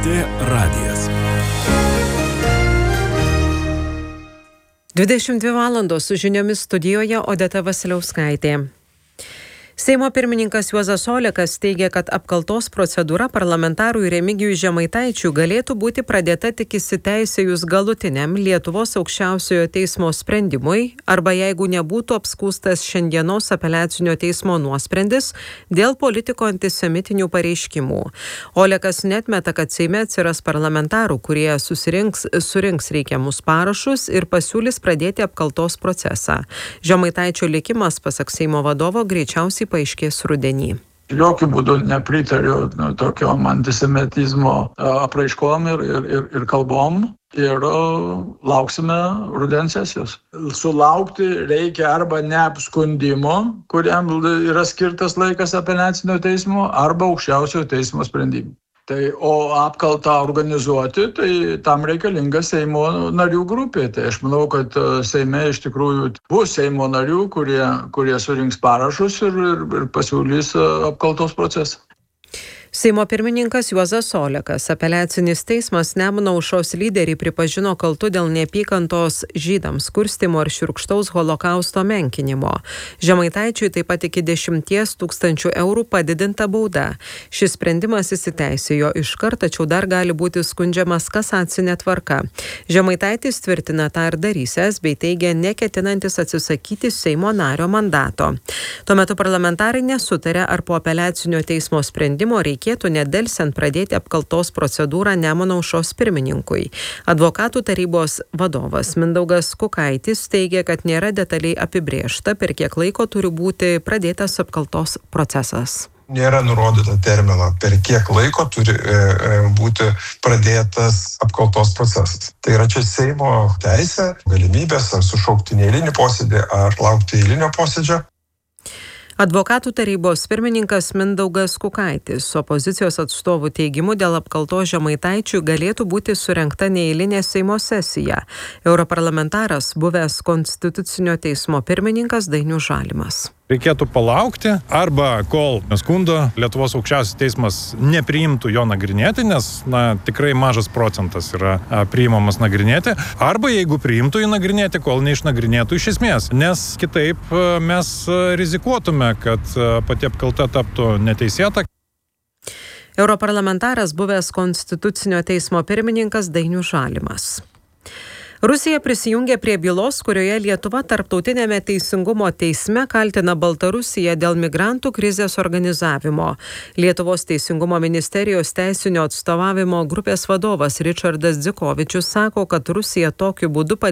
LRT radijas. 22 valandos su žiniomis studijoje Odeta Vasiliauskaitė. Seimo pirmininkas Juozas Olekas teigia, kad apkaltos procedūra parlamentarui Remigijui Žemaitaičiui galėtų būti pradėta tik įsiteisėjus galutiniam Lietuvos aukščiausiojo teismo sprendimui arba jeigu nebūtų apskųstas šiandienos apeliacinio teismo nuosprendis dėl politiko antisemitinių pareiškimų. Olekas neatmeta, kad Seime atsiras parlamentarų, kurie surinks reikiamus parašus ir pasiūlys pradėti apkaltos procesą. Žemaitaičio likimas, pasak Seimo vadovo, greičiausiai paaiškės rudenį. Jokių būdų nepritariu tokiom antisemitizmo apraiškom ir kalbom ir lauksime rudens sesijos. Sulaukti reikia arba neapskundimo, kuriam yra skirtas laikas apeliacinio teismo, arba aukščiausiojo teismo sprendimų. O apkaltą organizuoti, tai tam reikalinga Seimo narių grupė. Tai aš manau, kad Seime iš tikrųjų bus Seimo narių, kurie surinks parašus ir pasiūlys apkaltos procesą. Seimo pirmininkas Juozas Olekas. Apeliacinis teismas Nemuno aušros lyderį pripažino kaltu dėl neapykantos žydams kurstymo ir šiurkštaus holokausto menkinimo. Žemaitaičiui taip pat iki 10 000 eurų padidinta bauda. Šis sprendimas įsiteisėjo iškart, tačiau dar gali būti skundžiamas kasacinė tvarka. Žemaitaitis tvirtina tą ir darysęs, bei teigia neketinantis atsisakyti Seimo nario mandato. Tuo metu parlamentarai nesutarė, ar po apeliacinio teismo sprendimo reikėtų nedelsiant pradėti apkaltos procedūrą Nemuno aušros pirmininkui. Advokatų tarybos vadovas Mindaugas Kukaitis teigia, kad nėra detaliai apibrėžta, per kiek laiko turi būti pradėtas apkaltos procesas. Nėra nurodyta termino, per kiek laiko turi būti pradėtas apkaltos procesas. Tai yra čia Seimo teisė, galimybės ar sušaukti neeilinį posėdį, ar laukti eilinio posėdžio. Advokatų tarybos pirmininkas Mindaugas Kukaitis opozicijos atstovų teigimu dėl apkaltos Žemaitaičiui galėtų būti surengta neeilinė Seimo sesija. Europarlamentaras, buvęs Konstitucinio teismo pirmininkas Dainius Žalimas. Reikėtų palaukti arba kol skundo Lietuvos aukščiausias teismas nepriimtų jo nagrinėti, nes tikrai mažas procentas yra priimamas nagrinėti, arba jeigu priimtų jį nagrinėti, kol neišnagrinėtų iš esmės, nes kitaip mes rizikuotume, kad pati apkalta taptų neteisėta. Europarlamentaras, buvęs Konstitucinio teismo pirmininkas Dainius Žalimas. Rusija prisijungė prie bylos, kurioje Lietuva tarptautinėme teisingumo teisme kaltina Baltarusiją dėl migrantų krizės organizavimo. Lietuvos teisingumo ministerijos teisinio atstovavimo grupės vadovas Ričardas Dzikovičius sako, kad Rusija tokiu būdu